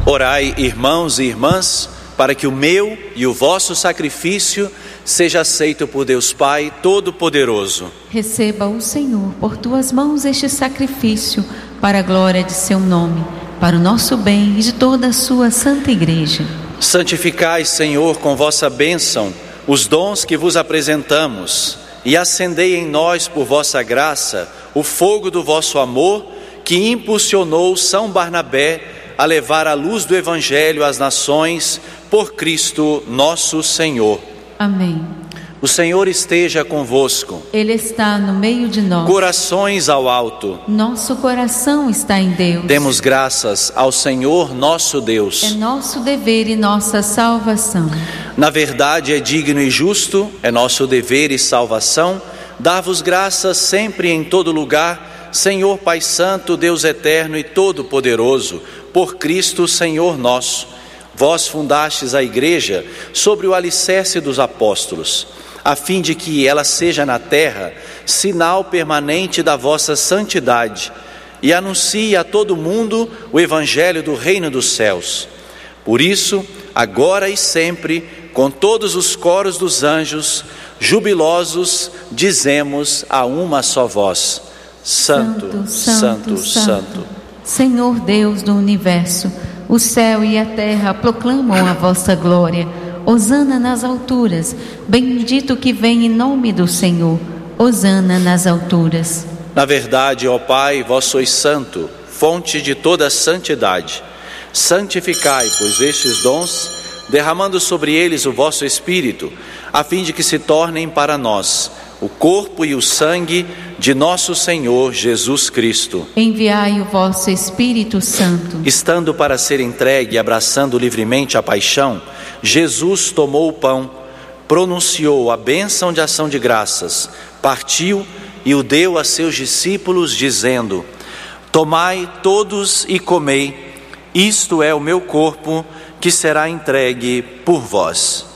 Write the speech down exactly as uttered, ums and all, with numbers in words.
Orai, irmãos e irmãs, para que o meu e o vosso sacrifício seja aceito por Deus Pai Todo-Poderoso. Receba o Senhor por tuas mãos este sacrifício, para a glória de seu nome, para o nosso bem e de toda a sua santa igreja. Santificai, Senhor, com vossa bênção, os dons que vos apresentamos, e acendei em nós, por vossa graça, o fogo do vosso amor, que impulsionou São Barnabé a levar a luz do Evangelho às nações, por Cristo nosso Senhor. Amém. O Senhor esteja convosco. Ele está no meio de nós. Corações ao alto. Nosso coração está em Deus. Demos graças ao Senhor nosso Deus. É nosso dever e nossa salvação. Na verdade, é digno e justo, é nosso dever e salvação, dar-vos graças sempre e em todo lugar, Senhor Pai Santo, Deus eterno e todo-poderoso, por Cristo Senhor nosso. Vós fundastes a igreja sobre o alicerce dos apóstolos, a fim de que ela seja na terra sinal permanente da vossa santidade, e anuncie a todo mundo o evangelho do reino dos céus. Por isso, agora e sempre, com todos os coros dos anjos, jubilosos, dizemos a uma só voz: Santo, Santo, Santo, Santo, Santo. Senhor Deus do universo, o céu e a terra proclamam a vossa glória. Hosana nas alturas, bendito que vem em nome do Senhor. Hosana nas alturas. Na verdade, ó Pai, vós sois santo, fonte de toda santidade. Santificai, pois, estes dons, derramando sobre eles o vosso Espírito, a fim de que se tornem para nós o corpo e o sangue de nosso Senhor Jesus Cristo. Enviai o vosso Espírito Santo. Estando para ser entregue e abraçando livremente a paixão, Jesus tomou o pão, pronunciou a bênção de ação de graças, partiu e o deu a seus discípulos, dizendo: Tomai todos e comei, isto é o meu corpo, que será entregue por vós.